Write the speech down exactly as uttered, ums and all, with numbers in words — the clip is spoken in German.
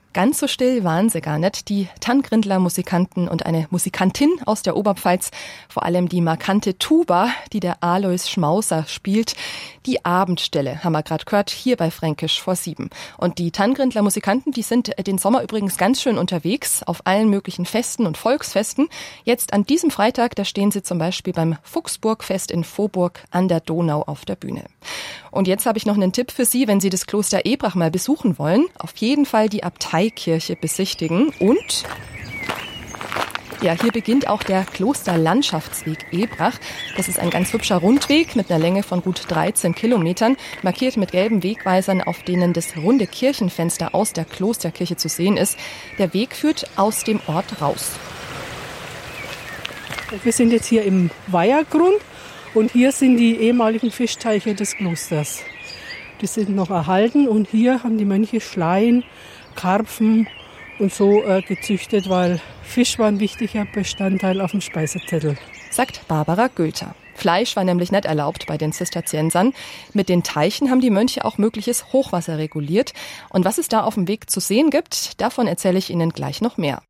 Ganz so still waren sie gar nicht, die Tanngrindler Musikanten und eine Musikantin aus der Oberpfalz, vor allem die markante Tuba, die der Alois Schmauser spielt. Die Abendstille haben wir gerade gehört, hier bei Fränkisch vor sieben. Und die Tanngrindler Musikanten, die sind den Sommer übrigens ganz schön unterwegs, auf allen möglichen Festen und Volksfesten. Jetzt an diesem Freitag, da stehen sie zum Beispiel beim Fuchsburgfest in Vohburg an der Donau auf der Bühne. Und jetzt habe ich noch einen Tipp für Sie, wenn Sie das Kloster Ebrach mal besuchen wollen. Auf jeden Fall die Abteikirche besichtigen. Und ja, hier beginnt auch der Klosterlandschaftsweg Ebrach. Das ist ein ganz hübscher Rundweg mit einer Länge von gut dreizehn Kilometern, markiert mit gelben Wegweisern, auf denen das runde Kirchenfenster aus der Klosterkirche zu sehen ist. Der Weg führt aus dem Ort raus. Wir sind jetzt hier im Weihergrund. Und hier sind die ehemaligen Fischteiche des Klosters. Die sind noch erhalten und hier haben die Mönche Schleien, Karpfen und so äh, gezüchtet, weil Fisch war ein wichtiger Bestandteil auf dem Speisezettel. Sagt Barbara Gülter. Fleisch war nämlich nicht erlaubt bei den Zisterziensern. Mit den Teichen haben die Mönche auch mögliches Hochwasser reguliert. Und was es da auf dem Weg zu sehen gibt, davon erzähle ich Ihnen gleich noch mehr.